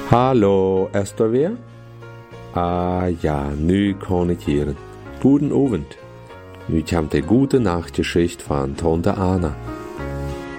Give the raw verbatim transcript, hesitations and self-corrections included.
Hallo, ist er weer? Ah ja, nu kan ik hier. Guten Abend. Nu komt de gute Nachtgeschichte von Tante Anna.